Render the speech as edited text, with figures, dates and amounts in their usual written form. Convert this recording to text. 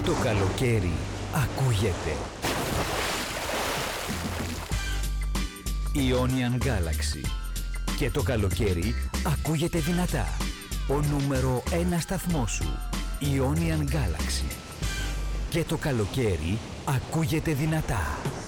Το καλοκαίρι ακούγεται. Ionian Galaxy. Και το καλοκαίρι ακούγεται δυνατά. Ο νούμερο 1 σταθμός σου. Ionian Galaxy. Και το καλοκαίρι ακούγεται δυνατά.